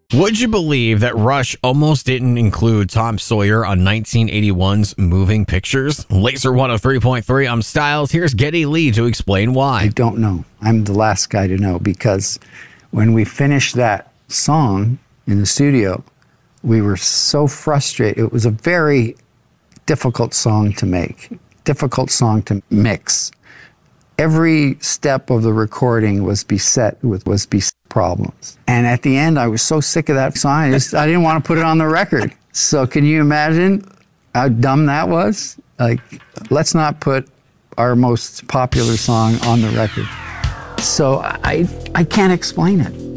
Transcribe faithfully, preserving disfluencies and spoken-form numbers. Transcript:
Would you believe that Rush almost didn't include Tom Sawyer on nineteen eighty-one's Moving Pictures? Laser one oh three point three, I'm Styles. Here's Geddy Lee to explain why. I don't know. I'm the last guy to know, because when we finished that song in the studio, we were so frustrated. It was a very difficult song to make, difficult song to mix. Every step of the recording was beset with was beset problems. And at the end, I was so sick of that song, I just I didn't want to put it on the record. So can you imagine how dumb that was? Like, let's not put our most popular song on the record. So I I can't explain it.